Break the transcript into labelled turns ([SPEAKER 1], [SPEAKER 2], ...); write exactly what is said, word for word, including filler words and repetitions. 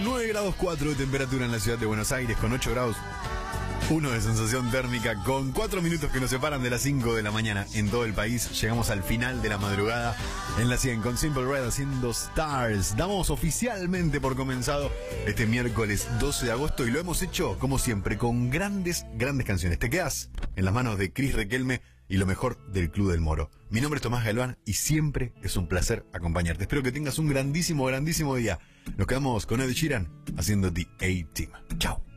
[SPEAKER 1] nueve grados cuatro de temperatura en la ciudad de Buenos Aires, con ocho grados uno de sensación térmica, con cuatro minutos que nos separan de las cinco de la mañana en todo el país. Llegamos al final de la madrugada en la cien con Simple Red haciendo Stars. Damos oficialmente por comenzado este miércoles doce de agosto y lo hemos hecho, como siempre, con grandes, grandes canciones. Te quedas en las manos de Cris Requelme y lo mejor del Club del Moro. Mi nombre es Tomás Galván y siempre es un placer acompañarte. Espero que tengas un grandísimo, grandísimo día. Nos quedamos con Ed Sheeran haciendo The A-Team. Chao.